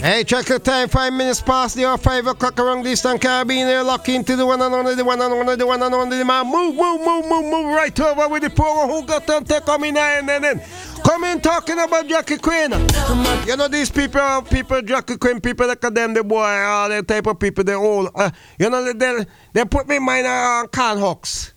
Hey, check the time, 5 minutes past the hour, 5 o'clock around the Eastern Caribbean. You're locked into the one and only, the one and only, the one and only, the man. Move right over with the program. Who got them take come in and then come in talking about Jackie Quinn. You know, these people, Jackie Quinn, people that condemn the boy, all the type of people, they all, you know, they put me in mind on Can Hawks.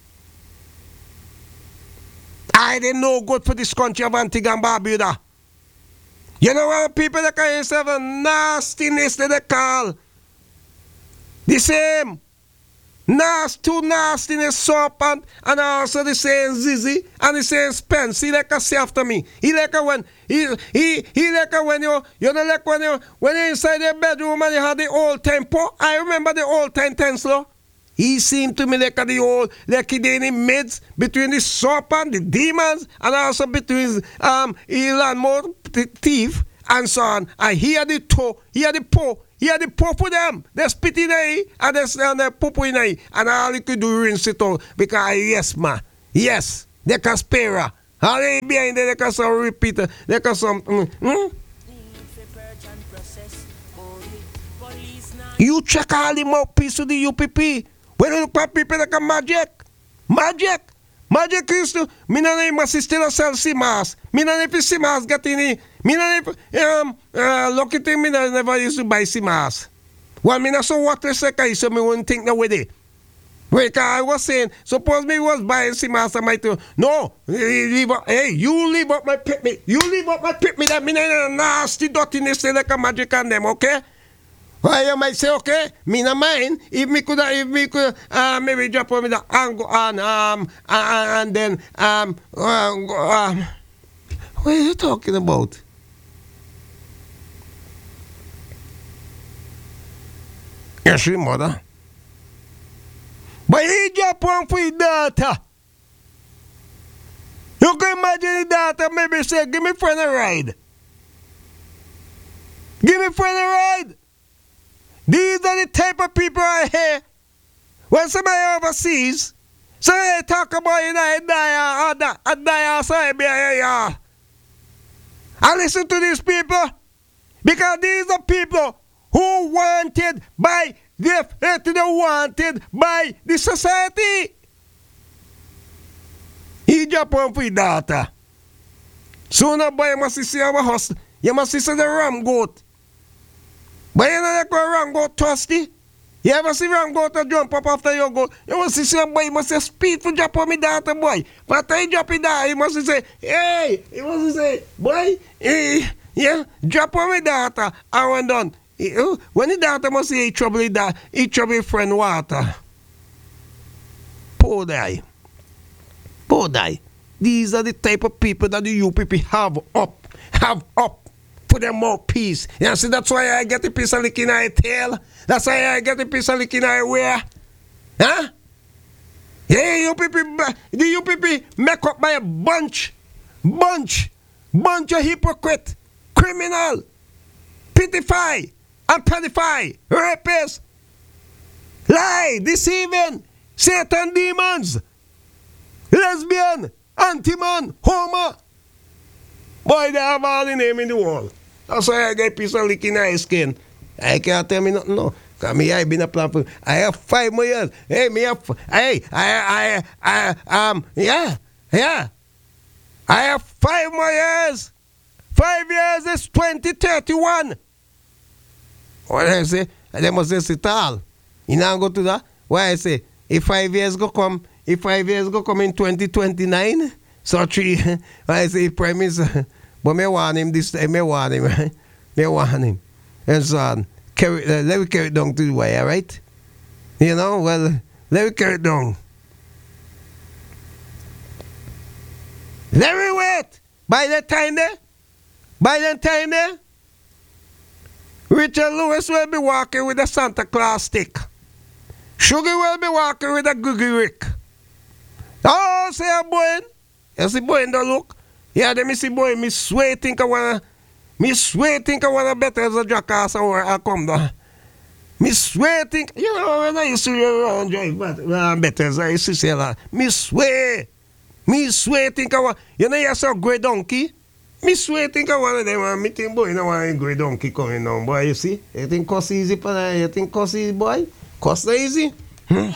I didn't know good for this country of Antigua and Barbuda. You know what people that can have a nastiness that they call the same two nastiness soap and also the same Zizi and the same Spence. He like a say after me. He like a when he like a when you know like when you're inside the bedroom and you have the old tempo. I remember the old time Tenslow. He seemed to me like the old, like he did in midst between the serpent, the demons, and also between Elon Musk, the thief, and so on. And he had the toe, he had the paw for them. They spit in the and they poop in the and all he could do rinse it out. Because yes, they can spare. All they behind there, they can some repeat, they can some, You check all the mouthpiece of the UPP. When you look at people like a magic used to, me no name my sister sell Simas. Me no name Simas get in it. Me no name, lucky thing me never used to buy Simas. Well, me not so water second, so me wouldn't think that with it. Wait, I was saying, suppose me was buying Simas, I might do, no, you leave up my pit me. You leave up my pit me, that me no nasty dirtiness like a magic on them, okay? Well, you might say, okay, me not mind. If me could, maybe drop on me the angle and then what are you talking about? Yes, your mother. But he drop one for your daughter. You can imagine the daughter maybe say, give me friend a ride. Give me friend a ride. These are the type of people I hear when somebody overseas, somebody talk about you know, I listen to these people because these are people who wanted by the society. He jump on for your daughter. Sooner boy you must see our house. You must see the ram goat. But you know like a ram goat trusty? You ever see ram goat to jump up after you go? You must see some boy, you must say speed for jump on me daughter boy. But I jump in there, you must say, hey, you must say, boy, hey, yeah, jump on me daughter. I went done. When the daughter must say he trouble friend water. Poor die. These are the type of people that the UPP have up for their more peace. You see, that's why I get a piece of lick in my tail. That's why I get a piece of lick in my wear. Huh? Yeah, the UPP make up by a bunch of hypocrite, criminal, pitify, and pedify, rapists, lie, deceiving, Satan demons, lesbian, anti-man, homo. Boy, they have all the name in the world. That's why I get a piece of lick in my skin. I can't tell me nothing, no. Because me, I been a plan for, I have 5 more years. Hey, me have, I have 5 more years. 5 years is 2031. What I say? They must say it all. You now go to that? Why I say, if 5 years go come in 2029, so 3, I say, Prime Minister, but me want him this time, me want him. And so on. Let me carry it down to the wire, right? You know, well, let me carry it down. Let me wait. By the time there, Richard Lewis will be walking with a Santa Claus stick. Sugar will be walking with a Googie Rick. Oh, say a boy. You see boy in the look? Yeah, let me see boy. Me swear think I wanna better as a jackass or I come down. Me swear think, you know, when I used to around drive, but better as I used to say that. Me swear think I want, you know, you saw Grey Donkey? Me swear, think I one of them and me think, boy, you know why you go donkey coming down, boy, you see? You think cuss easy for that? You think cuss easy, boy? Cuss not easy?